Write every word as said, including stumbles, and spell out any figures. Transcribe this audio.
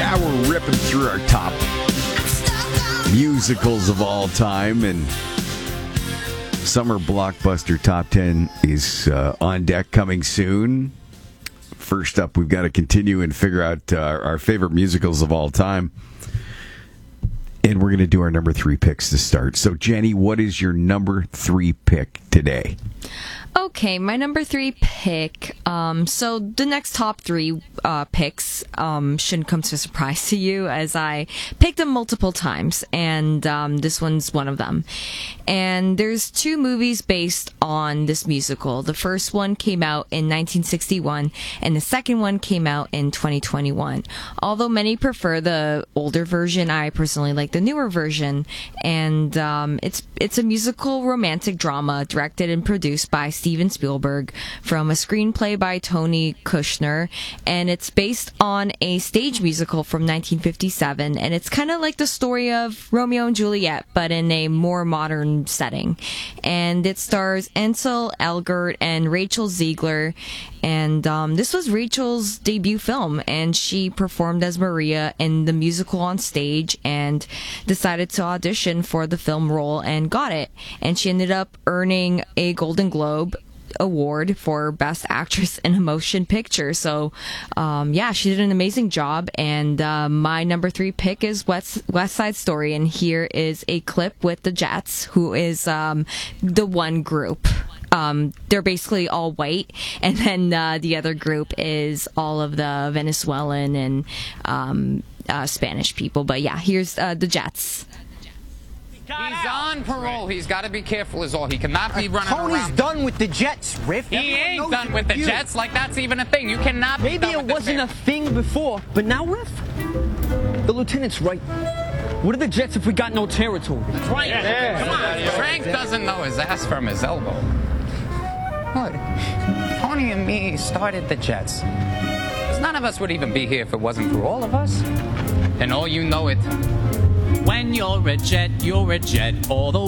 Yeah, we're ripping through our top musicals of all time, and Summer Blockbuster Top ten is uh, on deck, coming soon. First up, we've got to continue and figure out uh, our favorite musicals of all time. And we're going to do our number three picks to start. So, Jenny, what is your number three pick today? Okay, my number three pick. Um, so the next top three uh, picks um, shouldn't come to a surprise to you, as I picked them multiple times, and um, this one's one of them. And there's two movies based on this musical. The first one came out in nineteen sixty-one, and the second one came out in twenty twenty-one. Although many prefer the older version, I personally like the newer version. And um, it's it's a musical romantic drama directed and produced by Steven Spielberg from a screenplay by Tony Kushner, and it's based on a stage musical from nineteen fifty-seven, and it's kind of like the story of Romeo and Juliet, but in a more modern setting. And it stars Ansel Elgort and Rachel Ziegler, and um, this was Rachel's debut film, and she performed as Maria in the musical on stage and decided to audition for the film role and got it, and she ended up earning a Golden Globe award for Best Actress in a Motion Picture. So um yeah, she did an amazing job, and uh, my number three pick is West, West Side Story, and here is a clip with the Jets, who is um the one group. Um, they're basically all white, and then uh, the other group is all of the Venezuelan and um, uh, Spanish people. But yeah, here's uh, the Jets. He's on parole. He's got to be careful is all. He cannot be running Tony's around. done with the Jets, Riff. He Everyone ain't knows done you with the refuse. Jets. Like, that's even a thing. You cannot be Maybe done it with this wasn't man. a thing before, but now, Riff, the lieutenant's right. What are the Jets if we got no territory? That's right. Yeah. Come on. Frank doesn't know his ass from his elbow. What? Tony and me started the Jets. 'Cause none of us would even be here if it wasn't for all of us. And all you know it. When you're a jet, you're a jet all the